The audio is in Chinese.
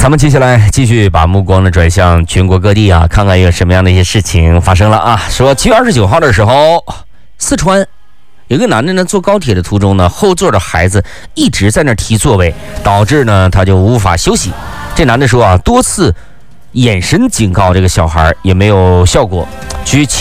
咱们接下来继续把目光呢转向全国各地啊，看看有什么样的一些事情发生了啊。说7月29号的时候，四川有个男的呢，坐高铁的途中呢，后座的孩子一直在那踢座位，导致呢他就无法休息。这男的说啊，多次眼神警告这个小孩也没有效果。据